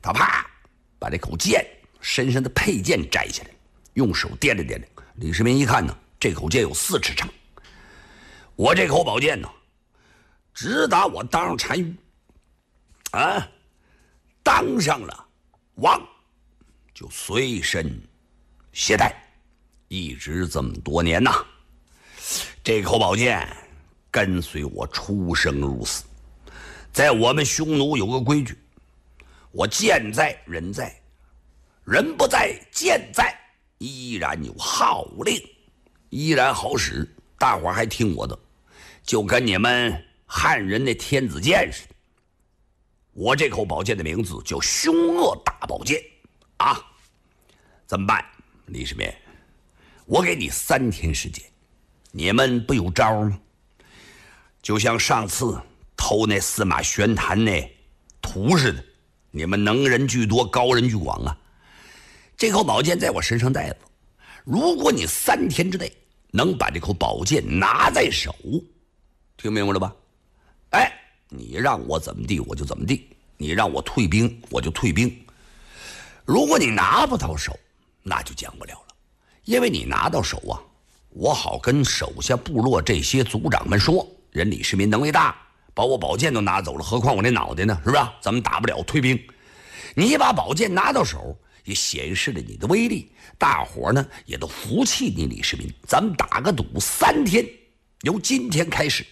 他啪把这口剑身上的佩剑摘下来，用手掂量掂量。李世民一看呢，这口剑有4尺长，我这口宝剑呢，直打我当上单于啊，当上了王，就随身携带，一直这么多年呐。这口宝剑跟随我出生入死。在我们匈奴有个规矩，我剑在人在，人不在剑在，依然有号令，依然好使，大伙儿还听我的，就跟你们汉人那天子剑似的。我这口宝剑的名字叫凶恶大宝剑啊！怎么办？李世民，我给你3天时间，你们不有招吗？就像上次偷那司马玄坛那图似的，你们能人俱多，高人俱广啊！这口宝剑在我身上带着，如果你3天之内能把这口宝剑拿在手，听明白了吧？哎，你让我怎么地我就怎么地，你让我退兵我就退兵。如果你拿不到手，那就讲不了了，因为你拿到手啊，我好跟手下部落这些族长们说，人李世民能力大，把我宝剑都拿走了，何况我那脑袋呢？是不是？咱们打不了，退兵。你把宝剑拿到手，也显示了你的威力，大伙呢也都服气你李世民。咱们打个赌，3天，由今天开始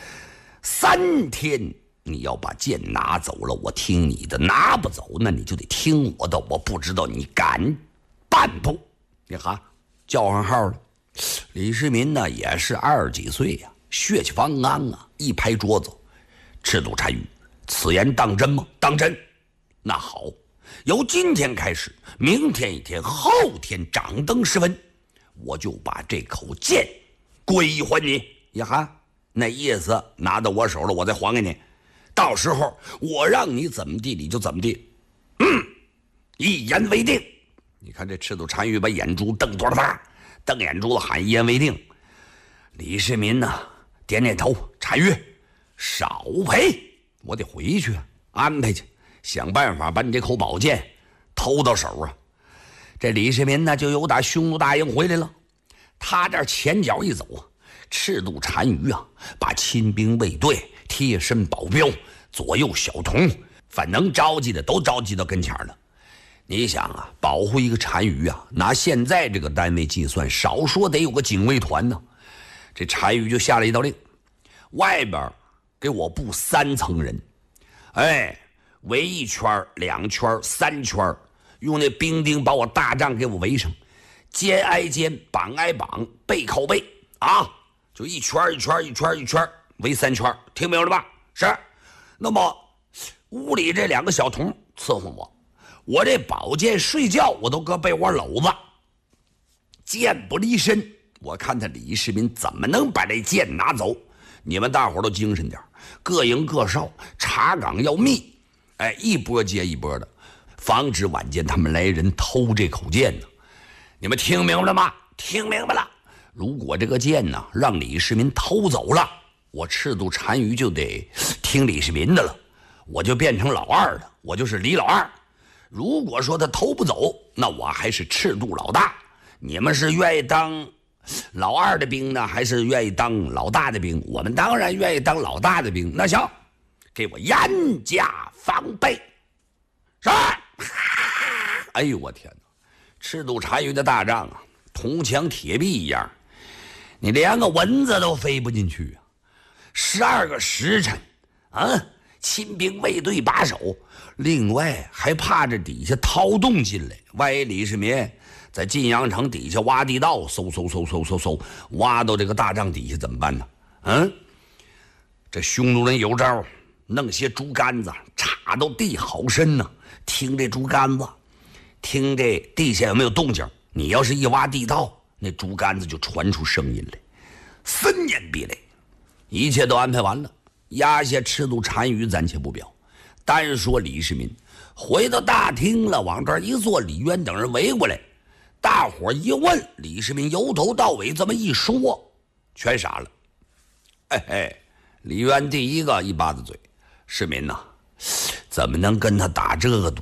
，3天你要把剑拿走了，我听你的；拿不走，那你就得听我的。我不知道你敢半步。你看，叫上号了。李世民呢也是20几岁呀，血气方刚啊，一拍桌子，赤兔单于，此言当真吗？当真。那好，由今天开始，明天1天，后天掌灯时分，我就把这口剑归还你。呀哈，那意思拿到我手了，我再还给你。到时候我让你怎么地，你就怎么地。一言为定。你看这赤兔单于把眼珠瞪多大，瞪眼珠子喊一言为定。李世民呢点点头，单于少赔，我得回去安排去，想办法把你这口宝剑偷到手啊。这李世民呢就由打匈奴大营回来了，他这前脚一走啊，赤兔单于啊把亲兵卫队、贴身保镖、左右小童，反能召集的都召集到跟前了。你想啊，保护一个单于啊，拿现在这个单位计算，少说得有个警卫团呢。这单于就下了一道令，外边给我布3层人，哎，围1圈、2圈、3圈，用那兵丁把我大帐给我围上，肩挨肩，膀挨膀，背靠背啊，就1圈1圈1圈1圈围3圈，听明白了吧？是。那么屋里这2个小童伺候我，我这宝剑睡觉我都搁被窝篓子，剑不离身。我看他李世民怎么能把这剑拿走。你们大伙都精神点，各营各哨，查岗要密，哎，一波接一波的，防止晚间他们来人偷这口剑呢。你们听明白了吗？听明白了。如果这个剑呢让李世民偷走了，我赤兔单于就得听李世民的了，我就变成老二了，我就是李老二。如果说他偷不走，那我还是赤兔老大。你们是愿意当老二的兵呢，还是愿意当老大的兵？我们当然愿意当老大的兵。那行，给我严加防备。是。哎呦我天哪！赤兔单于的大帐啊，铜墙铁壁一样，你连个蚊子都飞不进去啊！12个时辰啊，亲兵卫队把守，另外还怕着底下掏洞进来，万一李世民在晋阳城底下挖地道，搜，挖到这个大帐底下怎么办呢？这匈奴人有招，弄些竹竿子插到地好深呢，听这竹竿子，听这地下有没有动静。你要是一挖地道，那竹竿子就传出声音来。3年壁垒，一切都安排完了。压下赤兔单于暂且不表，单说李世民回到大厅了，往这儿一坐，李渊等人围过来，大伙一问，李世民由头到尾这么一说，全傻了。李渊第一个一巴子嘴，世民呐，怎么能跟他打这个赌？